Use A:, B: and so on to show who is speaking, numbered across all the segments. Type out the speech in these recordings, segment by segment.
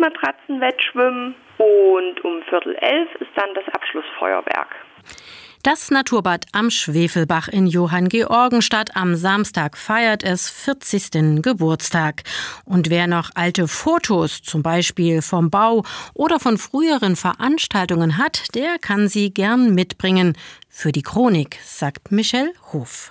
A: Luftmatratzenwettschwimmen und um 10:15 ist dann das Abschlussfeuerwerk.
B: Das Naturbad am Schwefelbach in Johanngeorgenstadt am Samstag feiert es 40. Geburtstag. Und wer noch alte Fotos, zum Beispiel vom Bau oder von früheren Veranstaltungen hat, der kann sie gern mitbringen. Für die Chronik, sagt Michelle Hof.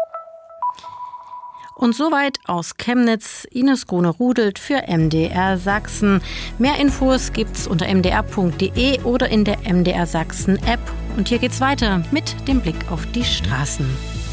B: Und soweit aus Chemnitz, Ines Grune-Rudelt für MDR Sachsen. Mehr Infos gibt's unter mdr.de oder in der MDR Sachsen App. Und hier geht's weiter mit dem Blick auf die Straßen.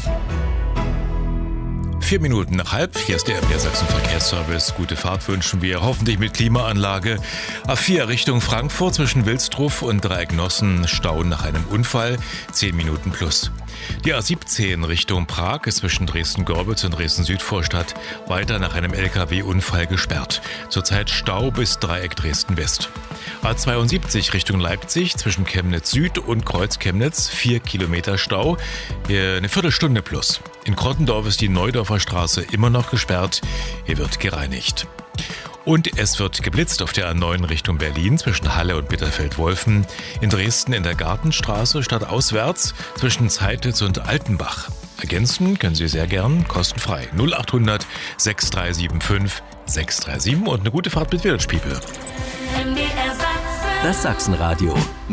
C: 4 Minuten nach halb. Hier ist der MDR Sachsen Verkehrsservice. Gute Fahrt wünschen wir, hoffentlich mit Klimaanlage. A4 Richtung Frankfurt zwischen Wilsdruff und Dreiecknossen. Stau nach einem Unfall. 10 Minuten plus. Die A17 Richtung Prag ist zwischen Dresden-Gorbitz und Dresden-Südvorstadt weiter nach einem LKW-Unfall gesperrt. Zurzeit Stau bis Dreieck Dresden-West. A72 Richtung Leipzig zwischen Chemnitz Süd und Kreuz Chemnitz 4 Kilometer Stau, eine Viertelstunde plus. In Krottendorf ist die Neudorfer Straße immer noch gesperrt, hier wird gereinigt. Und es wird geblitzt auf der A9 Richtung Berlin zwischen Halle und Bitterfeld-Wolfen, in Dresden in der Gartenstraße stadtauswärts zwischen Zeititz und Altenbach. Ergänzen können Sie sehr gern, kostenfrei. 0800 6375 637 und eine gute Fahrt mit Widerspiegel.
D: Das Sachsenradio